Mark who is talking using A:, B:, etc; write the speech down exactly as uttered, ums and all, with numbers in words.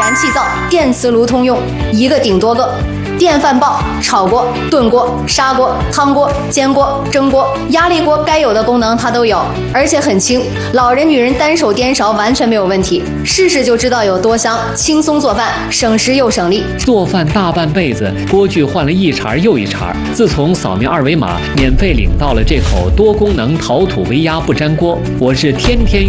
A: 燃气灶、电磁炉通用，一个顶多个。电饭煲、炒锅、炖锅、砂锅、汤锅、煎锅、蒸锅、压力锅，该有的功能它都有，而且很轻，老人、女人单手颠勺完全没有问题。试试就知道有多香，轻松做饭，省时又省力。
B: 做饭大半辈子，锅具换了一茬又一茬。自从扫描二维码，免费领到了这口多功能陶土微压不粘锅，我是天天用。